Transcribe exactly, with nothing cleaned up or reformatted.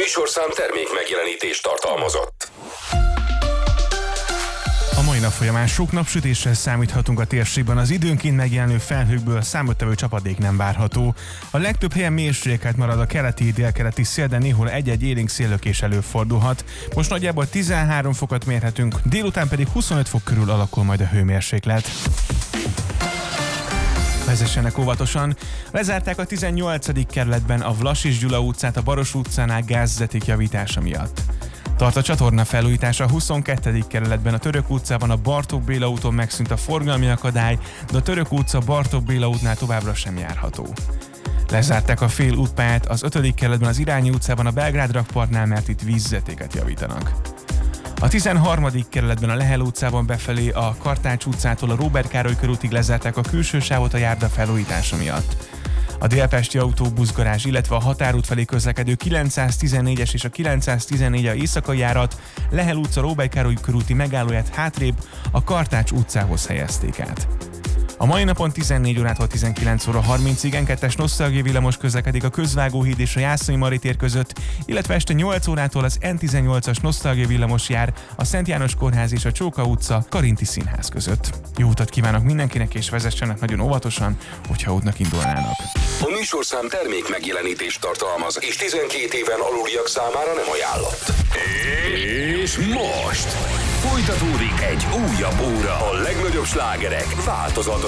műsorszám termék megjelenítést tartalmazott. A mai nap folyamán sok napsütésre számíthatunk a térségben, az időnként megjelenő felhőkből számottevő csapadék nem várható. A legtöbb helyen mérsékelt marad a keleti, délkeleti szél, de néhol egy-egy élénk széllökés előfordulhat. Most nagyjából tizenhárom fokot mérhetünk, délután pedig huszonöt fok körül alakul majd a hőmérséklet. Vezessenek óvatosan. Lezárták a tizennyolcadik kerületben a Vlasis Gyula utcát a Baros utcánál gázvezeték javítása miatt. Tart a csatorna felújítása a huszonkettő kerületben, a Török utcában a Bartók Béla úton megszűnt a forgalmi akadály, de a Török utca Bartók Béla útnál továbbra sem járható. Lezárták a fél útpályát az ötödik kerületben az Irányi utcában a Belgrád rakpartnál, mert itt vízvezetéket javítanak. A tizenharmadik kerületben a Lehel utcában befelé a Kartács utcától a Róbert Károly körútig lezárták a külső sávot a járda felújítása miatt. A délpesti autóbuszgarázs, illetve a Határút felé közlekedő kilencszáztizennégyes és a kilencszáztizennégy a éjszakai járat Lehel utca Róbert Károly körúti megállóját hátrébb a Kartács utcához helyezték át. A mai napon tizennégy órától tizenkilenc óra harmincig en kettes nosztalgia villamos közlekedik a Közvágóhíd és a Jászai Mari tér között, illetve este nyolc órától az en tizennyolcas nosztalgia villamos jár a Szent János Kórház és a Csóka utca Karinti Színház között. Jó utat kívánok mindenkinek, és vezessenek nagyon óvatosan, hogyha útnak indulnának. A műsorszám termék megjelenítést tartalmaz, és tizenkét éven aluliak számára nem ajánlott. És most folytatódik egy újabb óra. A legnagyobb slágerek változatos